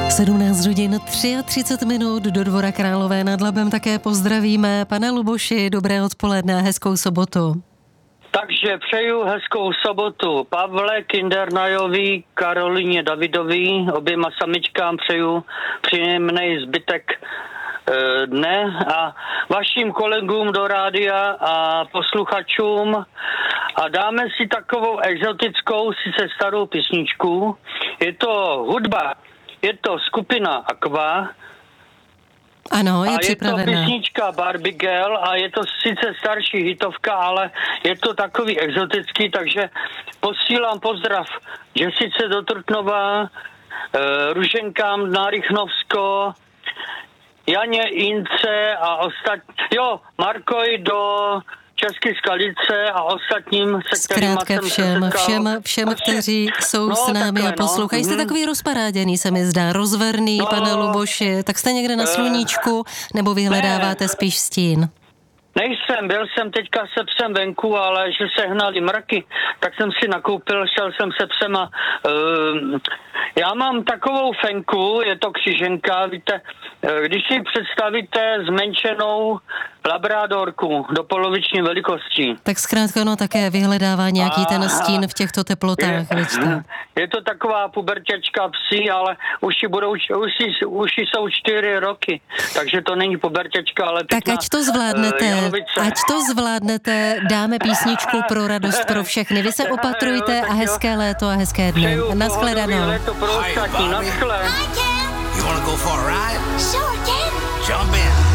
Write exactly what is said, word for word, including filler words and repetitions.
sedmnáct hodin třicet tři minut do Dvora Králové nad Labem také pozdravíme. Pane Luboši, dobré odpoledne, hezkou sobotu. Takže přeju hezkou sobotu Pavle Kindernajový, Karolině Davidový, oběma samičkám přeju příjemný zbytek e, dne a vašim kolegům do rádia a posluchačům a dáme si takovou exotickou, sice starou písničku. Je to hudba, je to skupina Aqua. Ano, je a připravená. Je to písnička Barbie Girl a je to sice starší hitovka, ale je to takový exotický, takže posílám pozdrav Jessice do Trutnova, e, Ruženkám na Rychnovsko, Janě Ince a ostatní, jo, Markoj do České Skalice a ostatním, se kterýma Zkrátka jsem všem, se setkal. všem, všem, kteří jsou no, s námi takhle, a poslouchají. No. Jste takový rozparáděný, se mi zdá, rozverný, no, pane Luboši. Tak jste někde na sluníčku, nebo vyhledáváte ne. spíš stín? Nejsem, byl jsem teďka se psem venku, ale že se hnali mraky, tak jsem si nakoupil, šel jsem se psem a uh, já mám takovou fenku, je to křiženka, víte, když si představíte zmenšenou labradorku do poloviční velikosti. Tak zkrátka ono také vyhledává nějaký ten stín v těchto teplotách, je, je to taková pubertěčka psí, ale uši budou, uši, uši jsou čtyři roky, takže to není pubertěčka, ale pěkná, tak ať to zvládnete, uh, ať to zvládnete, dáme písničku pro radost pro všechny. Vy se opatrujte a hezké léto a hezké dny. Naschledanou. Léto pro ostatní, naschle. You wanna go for a ride? Sure, Ken. Jump in.